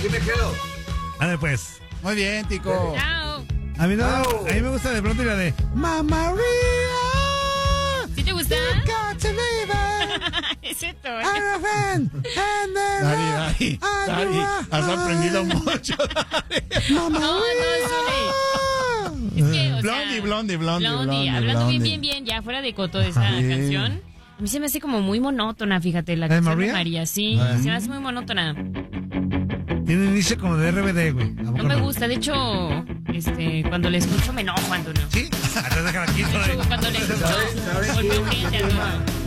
Aquí me quedo. Ándale, pues. Muy bien, Tico. Chao. A mí no, a mí me gusta de pronto la de Mamma Maria. ¿Sí te gusta? Got to leave it. Es cierto, ¿eh? Dari, has aprendido mucho. No, Zuli. Es que, o sea, Blondie. Hablando bien, ya fuera de coto de esa canción. A mí se me hace como muy monótona, fíjate, la canción de María, sí. Se me hace muy monótona. Tiene inicio como de RBD, güey. No me gusta, de hecho, cuando la escucho me enojo, Antonio. ¿Sí? Entonces déjala aquí. De hecho, cuando la escucho, volveo gente, Antonio.